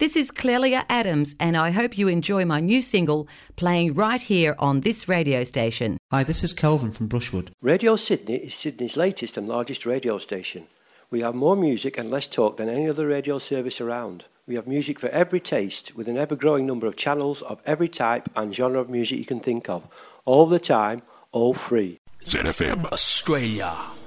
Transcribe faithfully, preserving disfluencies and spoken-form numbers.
This is Clelia Adams, and I hope you enjoy my new single playing right here on this radio station. Hi, this is Kelvin from Brushwood. Radio Sydney is Sydney's latest and largest radio station. We have more music and less talk than any other radio service around. We have music for every taste, with an ever-growing number of channels of every type and genre of music you can think of. All the time, all free. Z F M Australia.